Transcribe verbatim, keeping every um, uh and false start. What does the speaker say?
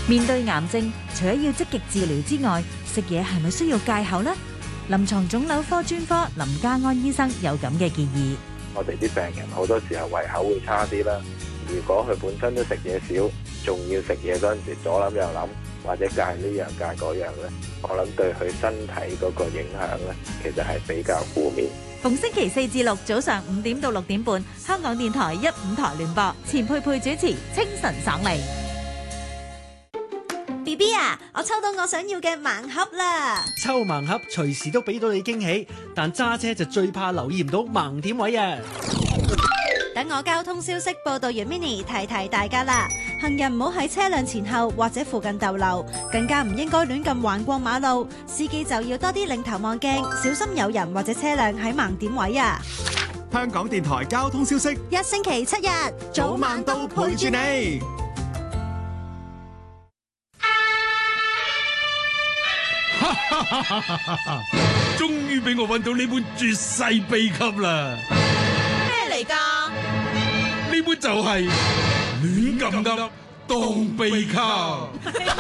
面對癌症，除咗要積極治療之外，食嘢係咪需要戒口呢？臨床腫瘤科專科林家安醫生有咁嘅建議。 我哋啲病人好多時候胃口會差啲啦，如果佢本身都食嘢少，仲要食嘢嗰陣時左諗右諗，或者戒呢樣戒嗰樣咧，我諗對佢身體嗰個影響咧，其實係比較負面。 逢星期四至六早上五點到六點半，香港電台一五台聯播，錢佩佩主持，清晨爽利。 B B 啊，我抽到我想要嘅盲盒啦！ 抽盲盒隨時都俾到你驚喜，但揸車就最怕留意唔到盲點位啊！ 等我交通消息報道員 Mini 提提大家啦，行人唔好喺車輛前後或者附近逗留，更加唔應該亂咁橫過馬路。司機就要多啲擰頭望鏡，小心有人或者車輛喺盲點位啊！ 香港電台交通消息， 一星期七日早晚都陪住你。 終於俾我揾到呢本絕世秘笈啦！ 咩嚟㗎？ 呢本就係亂咁噏當秘笈。